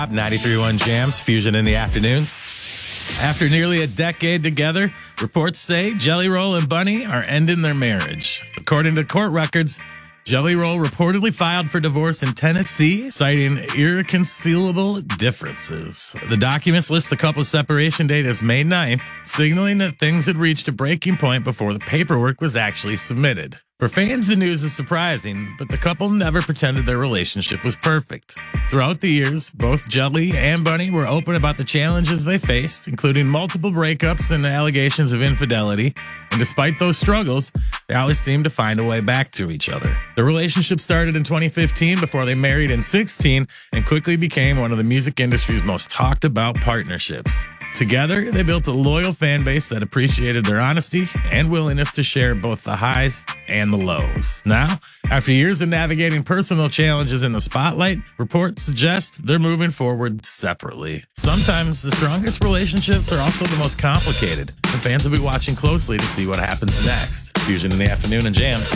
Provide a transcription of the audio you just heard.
93.1 Jams, Fusion in the afternoons. After nearly a decade together, reports say Jelly Roll and Bunny are ending their marriage. According to court records, Jelly Roll reportedly filed for divorce in Tennessee, citing irreconcilable differences. The documents list the couple's separation date as May 9th, signaling that things had reached a breaking point before the paperwork was actually submitted. For fans, the news is surprising, but the couple never pretended their relationship was perfect. Throughout the years, both Jelly and Bunny were open about the challenges they faced, including multiple breakups and allegations of infidelity. And despite those struggles, they always seemed to find a way back to each other. The relationship started in 2015 before they married in 2016 and quickly became one of the music industry's most talked about partnerships. Together, they built a loyal fan base that appreciated their honesty and willingness to share both the highs and the lows. Now, after years of navigating personal challenges in the spotlight, reports suggest they're moving forward separately. Sometimes the strongest relationships are also the most complicated, and fans will be watching closely to see what happens next. Fusion in the afternoon and Jams.